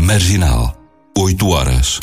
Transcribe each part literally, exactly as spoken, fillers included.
Marginal, oito horas.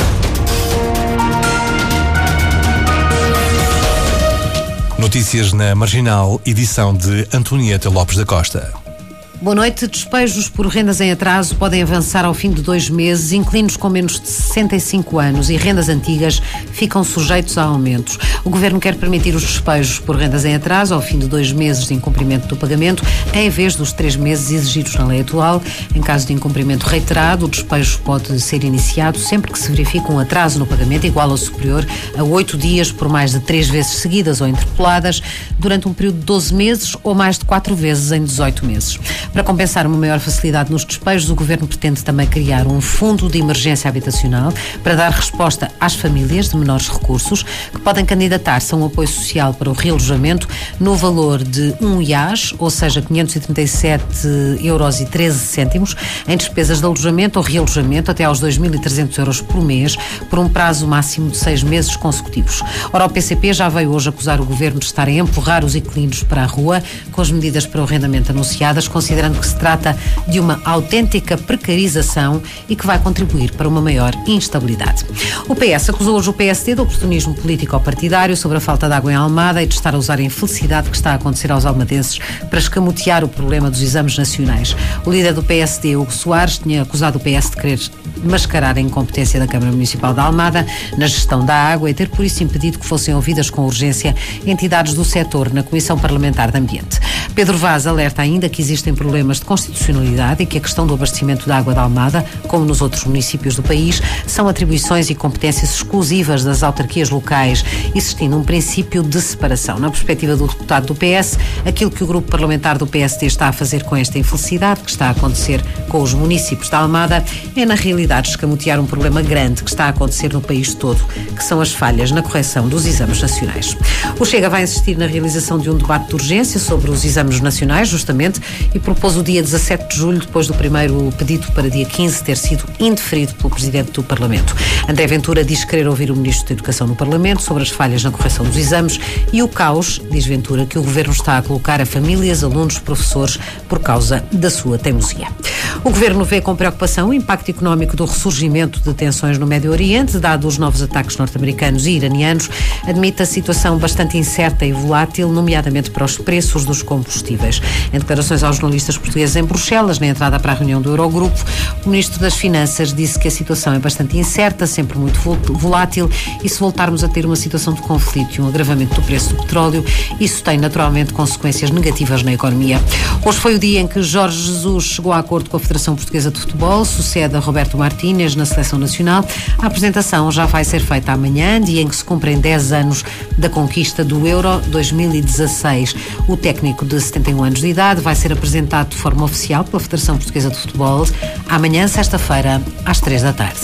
Notícias na Marginal, edição de Antonieta Lopes da Costa. Boa noite. Despejos por rendas em atraso podem avançar ao fim de dois meses. Inquilinos com menos de sessenta e cinco anos e rendas antigas ficam sujeitos a aumentos. O Governo quer permitir os despejos por rendas em atraso ao fim de dois meses de incumprimento do pagamento, em vez dos três meses exigidos na lei atual. Em caso de incumprimento reiterado, o despejo pode ser iniciado sempre que se verifique um atraso no pagamento igual ou superior a oito dias por mais de três vezes seguidas ou interpeladas durante um período de doze meses ou mais de quatro vezes em dezoito meses. Para compensar uma maior facilidade nos despejos, o Governo pretende também criar um fundo de emergência habitacional para dar resposta às famílias de menores recursos que podem candidatar-se a um apoio social para o realojamento no valor de um I A S, ou seja, quinhentos e trinta e sete euros e treze cêntimos, em despesas de alojamento ou realojamento até aos dois mil e trezentos euros por mês, por um prazo máximo de seis meses consecutivos. Ora, o P C P já veio hoje acusar o Governo de estar a empurrar os inquilinos para a rua com as medidas para o arrendamento anunciadas, considerando que se trata de uma autêntica precarização e que vai contribuir para uma maior instabilidade. O P S acusou hoje o P S D de oportunismo político-partidário sobre a falta de água em Almada e de estar a usar a infelicidade que está a acontecer aos almadenses para escamotear o problema dos exames nacionais. O líder do P S D, Hugo Soares, tinha acusado o P S de querer mascarar a incompetência da Câmara Municipal de Almada na gestão da água e ter por isso impedido que fossem ouvidas com urgência entidades do setor na Comissão Parlamentar de Ambiente. Pedro Vaz alerta ainda que existem problemas de constitucionalidade e que a questão do abastecimento de água de Almada, como nos outros municípios do país, são atribuições e competências exclusivas das autarquias locais, existindo um princípio de separação. Na perspectiva do deputado do P S, aquilo que o grupo parlamentar do P S D está a fazer com esta infelicidade que está a acontecer com os municípios de Almada é, na realidade, escamotear um problema grande que está a acontecer no país todo, que são as falhas na correção dos exames nacionais. O Chega vai insistir na realização de um debate de urgência sobre os exames nacionais, justamente, e propôs o dia dezassete de julho, depois do primeiro pedido para dia quinze ter sido indeferido pelo Presidente do Parlamento. André Ventura diz querer ouvir o Ministro da Educação no Parlamento sobre as falhas na correção dos exames e o caos, diz Ventura, que o Governo está a colocar a famílias, alunos, professores por causa da sua teimosia. O Governo vê com preocupação o impacto económico do ressurgimento de tensões no Médio Oriente, dado os novos ataques norte-americanos e iranianos. Admite a situação bastante incerta e volátil, nomeadamente para os preços dos combustíveis. Em declarações aos jornalistas portugueses em Bruxelas, na entrada para a reunião do Eurogrupo, o Ministro das Finanças disse que a situação é bastante incerta, sempre muito volátil, e se voltarmos a ter uma situação de conflito e um agravamento do preço do petróleo, isso tem naturalmente consequências negativas na economia. Hoje foi o dia em que Jorge Jesus chegou a acordo com a Federação Portuguesa de Futebol, sucede a Roberto Martínez na Seleção Nacional. A apresentação já vai ser feita amanhã, dia em que se cumprem dez anos da conquista do Euro dois mil e dezasseis. O técnico de setenta e um anos de idade vai ser apresentado de forma oficial pela Federação Portuguesa de Futebol amanhã, sexta-feira, às três da tarde.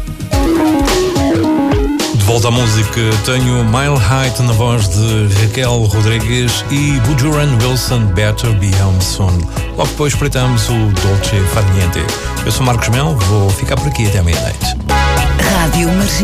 De volta à música, tenho Mile High na voz de Raquel Rodrigues e Bujuran Wilson, Better Be Home Soon. Logo depois espreitamos o Dolce Far Niente. Eu sou Marcos Mel, vou ficar por aqui até à meia-noite. Rádio Marginal.